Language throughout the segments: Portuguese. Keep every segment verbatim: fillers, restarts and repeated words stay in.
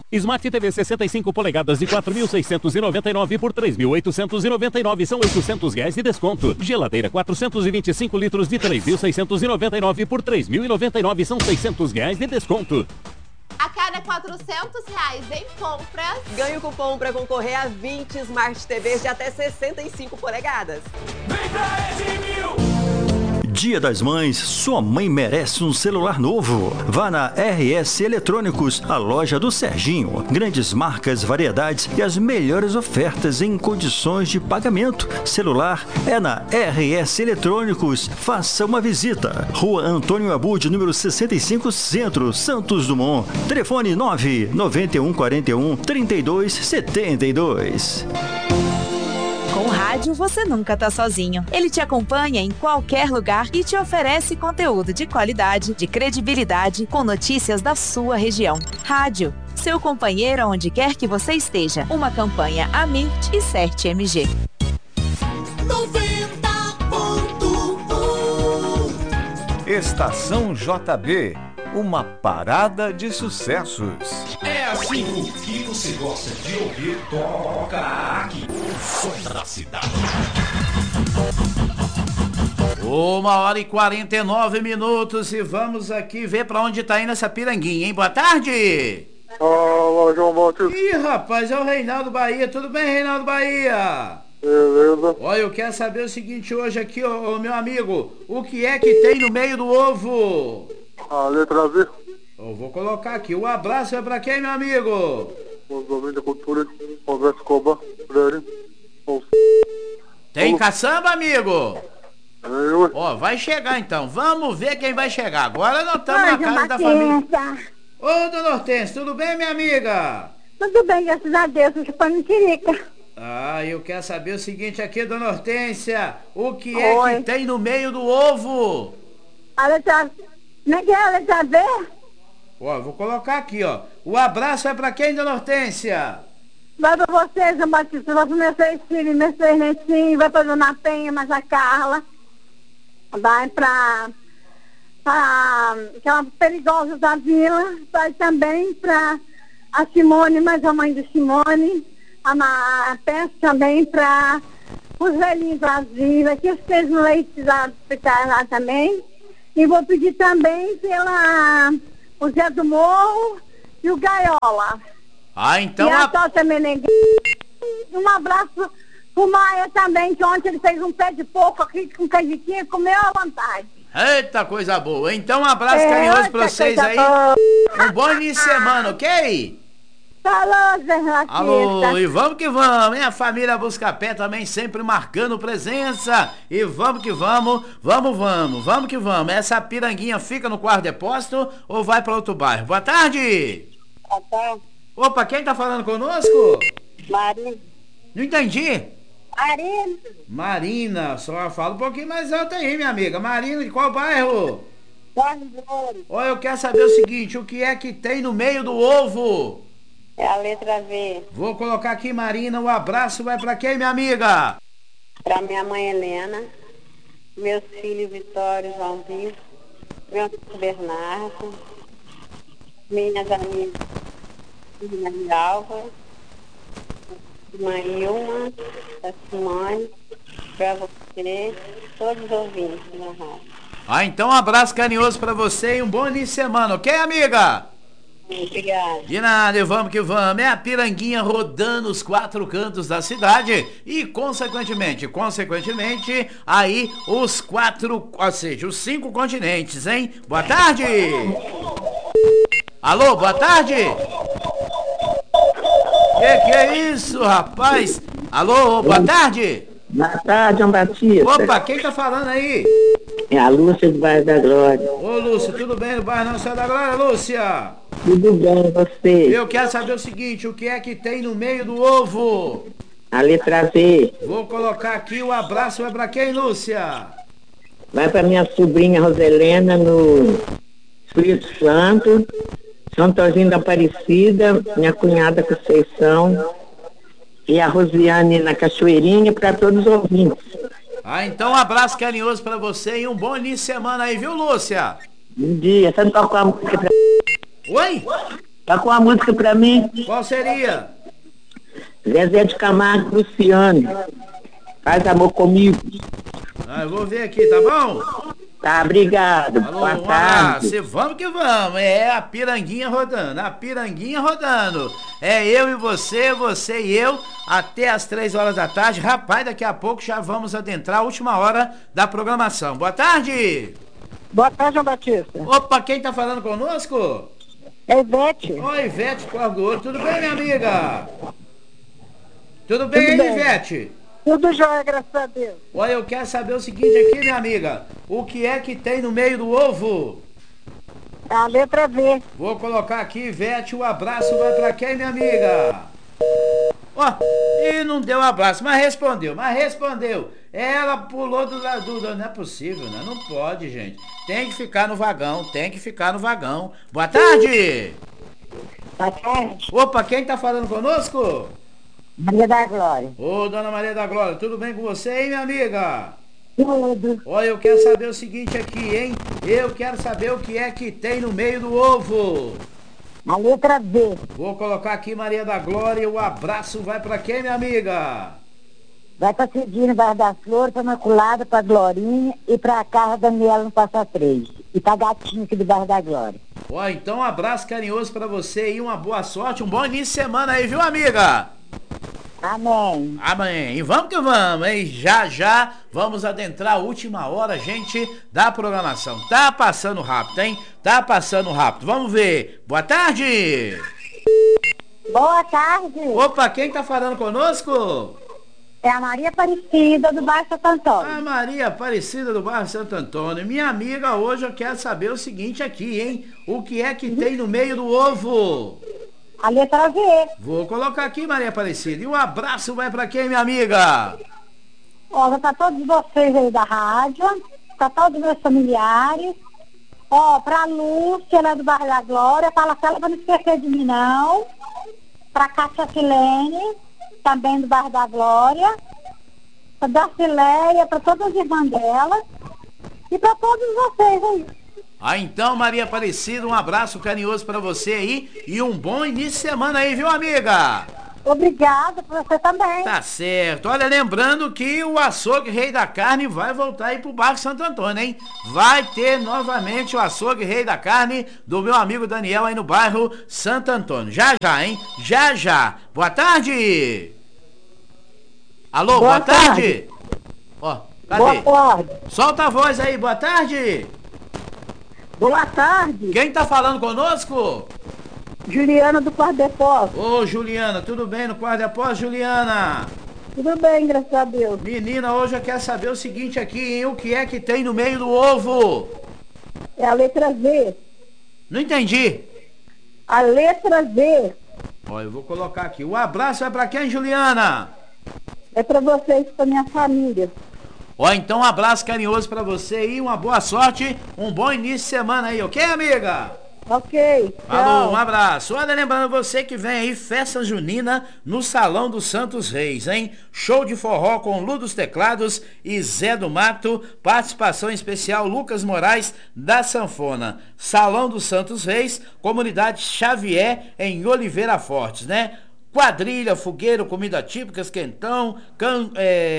Smart T V sessenta e cinco polegadas de quatro mil seiscentos e noventa e nove por três mil oitocentos e noventa e nove são oitocentos reais de desconto. Geladeira quatrocentos e vinte e cinco litros de três mil seiscentos e noventa e nove por três mil e noventa e nove são seiscentos reais de desconto. A cada quatrocentos reais em compras, ganhe o cupom para concorrer a vinte Smart T Vs de até sessenta e cinco polegadas. Vem pra Edmil! Dia das Mães, sua mãe merece um celular novo. Vá na R S Eletrônicos, a loja do Serginho. Grandes marcas, variedades e as melhores ofertas em condições de pagamento. Celular é na R S Eletrônicos. Faça uma visita. Rua Antônio Abud, número sessenta e cinco, Centro, Santos Dumont. Telefone nove nove um quatro um, três dois sete dois. Com o rádio, você nunca tá sozinho. Ele te acompanha em qualquer lugar e te oferece conteúdo de qualidade, de credibilidade, com notícias da sua região. Rádio, seu companheiro onde quer que você esteja. Uma campanha Amirt e Cert M G. noventa ponto um Estação J B, uma parada de sucessos. É assim que você gosta de ouvir, toca aqui, o som da cidade. Uma hora e quarenta e nove minutos e vamos aqui ver pra onde tá indo essa piranguinha, hein? Boa tarde! Olá, João Batista. Ih, rapaz, é o Reinaldo Bahia. Tudo bem, Reinaldo Bahia? Beleza. Olha, eu quero saber o seguinte hoje aqui, ô, ô meu amigo. O que é que tem no meio do ovo? A letra V. Eu vou colocar aqui. O abraço é pra quem, meu amigo? Os homens da cultura, Roberto Escobar, Freire. Tem caçamba, amigo? Eu. Ó, vai chegar então. Vamos ver quem vai chegar. Agora nós estamos na casa da família. Ô, dona Hortência, tudo bem, minha amiga? Tudo bem, graças a Deus, chupando tirica. Ah, eu quero saber o seguinte aqui, dona Hortência. O que é Oi. que tem no meio do ovo? A letra... Como é que é a letra V? Ó, eu vou colocar aqui, ó. O abraço é pra quem, dona Hortência? Vai pra vocês, João Batista, vai pros meus três filhos, meus três netinhos, vai pra Dona Penha, mas a Carla. Vai pra... pra aquela perigosa da vila. Vai também pra a Simone, mas a mãe de Simone. A, Ma, a peço também pra os velhinhos da vila, que os três no leite lá, lá também. E vou pedir também pela o Zé do Morro e o Gaiola. Ah, então... E a a... Tócia Meneghel. Um abraço pro Maia também, que ontem ele fez um pé de porco aqui com canjiquinha e comeu à vontade. Eita, coisa boa. Então um abraço É, carinhoso pra outra vocês coisa aí. boa. Um bom início de semana, ok? Falou, Zé Batista. Alô, e vamos que vamos, hein? A família Buscapé também sempre marcando presença. E vamos que vamos, vamos, vamos, vamos que vamos. Essa piranguinha fica no quarto depósito ou vai para outro bairro? Boa tarde. Boa tarde. Opa, quem tá falando conosco? Marina. Não entendi. Marina. Marina, só fala um pouquinho mais alto aí, minha amiga. Marina, de qual bairro? Olha, Olha, eu quero saber o seguinte, o que é que tem no meio do ovo? é a letra V. Vou colocar aqui, Marina, o abraço vai pra quem, minha amiga? Pra minha mãe Helena, meus filhos Vitório e Joãozinho, meu amigo Bernardo, minhas amigas Minha Alva, mãe Ilma, a Simone, pra você, todos os ouvintes da rádio. Ah, então um abraço carinhoso pra você e um bom início de semana, ok, amiga? Obrigada. De nada, e vamos que vamos. É a piranguinha rodando os quatro cantos da cidade e, consequentemente, consequentemente, aí os quatro, ou seja, os cinco continentes, hein? Boa tarde! Alô, boa tarde! Que que é isso, rapaz? Alô, boa tarde! Boa tarde, João Batista. Opa, quem tá falando aí? É a Lúcia do Bairro da Glória. Ô, Lúcia, tudo bem no bairro Nossa Senhora da Glória, Lúcia? Tudo bem, você? Eu quero saber o seguinte, o que é que tem no meio do ovo? A letra V. Vou colocar aqui, o abraço vai pra quem, Lúcia? Vai pra minha sobrinha Roselena no Espírito Santo, São Antônio da Aparecida, minha cunhada Conceição e a Rosiane na Cachoeirinha, para todos os ouvintes. Ah, então um abraço carinhoso pra você e um bom início de semana aí, viu, Lúcia? Bom dia, você não tocou a música pra... Oi? Toca uma música pra mim. Qual seria? Zezé de Camargo, Luciano. Faz amor comigo. Ah, eu vou ver aqui, tá bom? Tá, obrigado. Alô, Boa um tarde. abraço. E vamos que vamos. É a piranguinha rodando, a piranguinha rodando. É eu e você, você e eu, até as três horas da tarde. Rapaz, daqui a pouco já vamos adentrar a última hora da programação. Boa tarde. Boa tarde, João Batista. Opa, quem tá falando conosco? É Ivete. Oi, Ivete Corgo. Tudo bem, minha amiga? Tudo bem, Tudo hein, bem. Ivete? Tudo jóia, graças a Deus. Olha, eu quero saber o seguinte aqui, minha amiga. O que é que tem no meio do ovo? A letra V. Vou colocar aqui, Ivete, o abraço vai pra quem, minha amiga? Ó, e não deu abraço, mas respondeu, mas respondeu. Ela pulou do lado, do- não é possível, né? Não pode, gente. Tem que ficar no vagão, tem que ficar no vagão. Boa tarde! Boa tarde. Opa, quem tá falando conosco? Maria da Glória. Ô, dona Maria da Glória, tudo bem com você, hein, minha amiga? Tudo. Olha, eu quero saber o seguinte aqui, hein? Eu quero saber o que é que tem no meio do ovo. A letra V. Vou colocar aqui Maria da Glória, o abraço vai pra quem, minha amiga? Vai pra Cidinha, Barra das Flores, pra Maculada, pra Glorinha e pra Carla Daniela no Passa Três. E pra Gatinho aqui do Barra da Glória. Ó, então um abraço carinhoso pra você e uma boa sorte, um bom início de semana aí, viu, amiga? Amém. Amém. E vamos que vamos, hein? Já, já vamos adentrar a última hora, gente, da programação. Tá passando rápido, hein? Tá passando rápido. Vamos ver. Boa tarde! Boa tarde. Opa, quem tá falando conosco? É a Maria Aparecida do Baixo Santo Antônio. A Maria Aparecida do bairro Santo Antônio. Minha amiga, hoje eu quero saber o seguinte aqui, hein? O que é que tem no meio do ovo? A letra V. Vou colocar aqui, Maria Aparecida. E um abraço vai pra quem, minha amiga? Ó, pra todos vocês aí da rádio, pra todos os meus familiares. Ó, pra Lúcia, ela é do Bairro da Glória, fala pra ela pra não esquecer de mim, não. Pra Cátia Silene, também do Bairro da Glória. Pra Darcileia, pra todas as irmãs dela. E pra todos vocês aí. Ah, então, Maria Aparecida, um abraço carinhoso pra você aí e um bom início de semana aí, viu, amiga? Obrigada, pra você também. Tá certo. Olha, lembrando que o açougue Rei da Carne vai voltar aí pro bairro Santo Antônio, hein? Vai ter novamente o açougue Rei da Carne do meu amigo Daniel aí no bairro Santo Antônio. Já, já, hein? Já, já. Boa tarde! Alô, boa, Boa tarde! Ó, cadê? Boa tarde. Solta a voz aí, boa tarde! Boa tarde. Quem tá falando conosco? Juliana do Quarto Depósito. Ô, Juliana, tudo bem no quarto de após, Juliana? Tudo bem, graças a Deus. Menina, hoje eu quero saber o seguinte aqui, hein? O que é que tem no meio do ovo? É a letra V. Não entendi. A letra V Ó, eu vou colocar aqui. O abraço é pra quem, Juliana? é pra vocês, pra minha família. Ó, então um abraço carinhoso pra você e uma boa sorte, um bom início de semana aí, ok, amiga? Ok. Falou, um abraço. Olha, lembrando você que vem aí, festa junina no Salão dos Santos Reis, hein? Show de forró com Lu dos Teclados e Zé do Mato, participação especial Lucas Moraes da Sanfona. Salão dos Santos Reis, comunidade Xavier em Oliveira Fortes, né? Quadrilha, fogueiro, comida típica, quentão, can,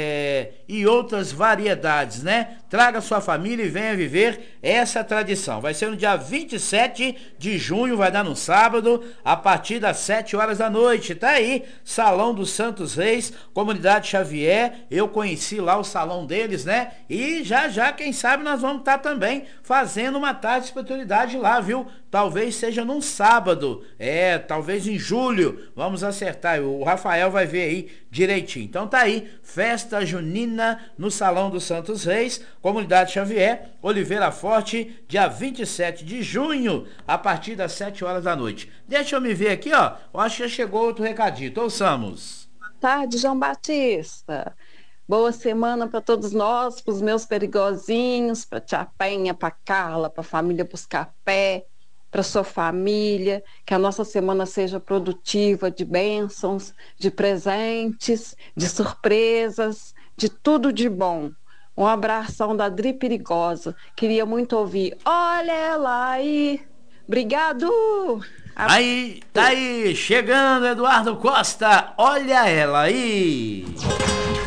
é, e outras variedades, né? Traga sua família e venha viver essa tradição. Vai ser no dia vinte e sete de junho, vai dar no sábado, a partir das sete horas da noite. Tá aí, Salão dos Santos Reis, Comunidade Xavier. Eu conheci lá o salão deles, né? E já já, quem sabe, nós vamos estar também fazendo uma tarde de espiritualidade lá, viu? Talvez seja num sábado, é, talvez em julho. Vamos acertar, o Rafael vai ver aí direitinho. Então tá aí, festa junina no Salão dos Santos Reis, Comunidade Xavier, Oliveira Forte, dia vinte e sete de junho, a partir das sete horas da noite. Deixa eu me ver aqui, ó. Eu acho que já chegou outro recadinho. Ouçamos. Boa tarde, João Batista. Boa semana para todos nós, para os meus perigosinhos, para Tia Penha, para Carla, para a família Buscapé, para sua família, que a nossa semana seja produtiva de bênçãos, de presentes, de surpresas, de tudo de bom. Um abração da Dri Perigosa. Queria muito ouvir. Olha ela aí. Obrigado. Aí, tá aí, chegando Eduardo Costa, olha ela aí.